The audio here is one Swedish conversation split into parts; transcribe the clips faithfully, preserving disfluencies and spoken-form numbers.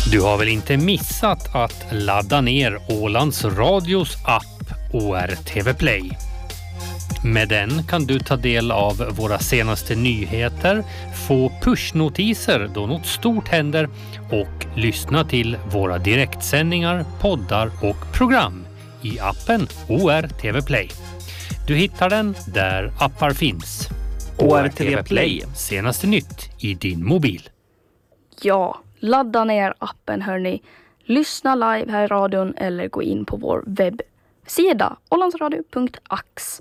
Du har väl inte missat att ladda ner Ålands Radios app O R T V Play. Med den kan du ta del av våra senaste nyheter, få pushnotiser då något stort händer och lyssna till våra direktsändningar, poddar och program i appen O R T V Play. Du hittar den där appar finns. O R T V Play. Senaste nytt i din mobil. Ja, ladda ner appen hörni. Lyssna live här i radion eller gå in på vår webbsida ålandsradio punkt ax.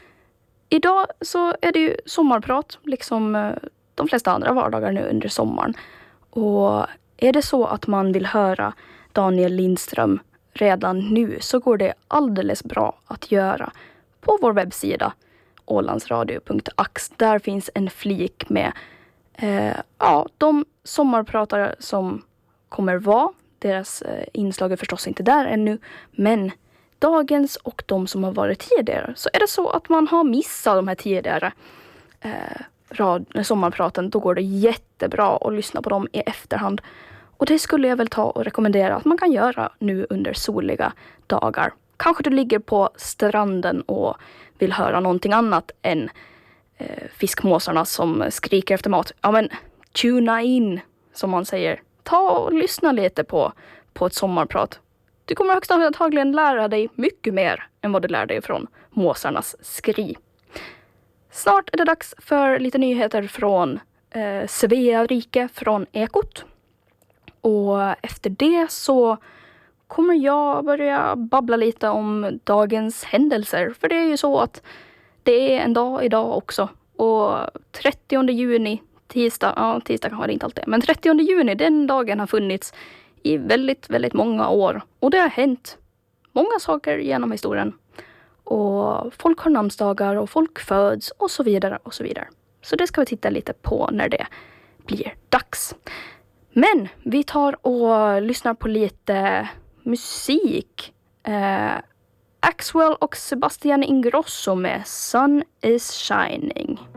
Idag så är det ju sommarprat, liksom de flesta andra vardagar nu under sommaren. Och är det så att man vill höra Daniel Lindström redan nu så går det alldeles bra att göra på vår webbsida ålandsradio punkt ax. Där finns en flik med eh, ja, de sommarpratare som kommer vara. Deras eh, inslag är förstås inte där ännu, men dagens och de som har varit tidigare. Så är det så att man har missat de här tidigare eh, rad, sommarpraten, då går det jättebra att lyssna på dem i efterhand. Och det skulle jag väl ta och rekommendera att man kan göra nu under soliga dagar. Kanske du ligger på stranden och vill höra någonting annat än eh, fiskmåsarna som skriker efter mat. Ja men, tuna in, som man säger. Ta och lyssna lite på, på ett sommarprat. Du kommer högst antagligen lära dig mycket mer än vad du lär dig från måsarnas skri. Snart är det dags för lite nyheter från eh, Svea rike, från Ekot. Och efter det så kommer jag börja babbla lite om dagens händelser. För det är ju så att det är en dag idag också. Och trettionde juni, tisdag, ja tisdag kanske det inte alltid är. Men trettionde juni, den dagen har funnits i väldigt, väldigt många år. Och det har hänt många saker genom historien. Och folk har namnsdagar och folk föds och så vidare och så vidare. Så det ska vi titta lite på när det blir dags. Men vi tar och lyssnar på lite musik. Eh, Axwell och Sebastian Ingrosso med Sun is Shining.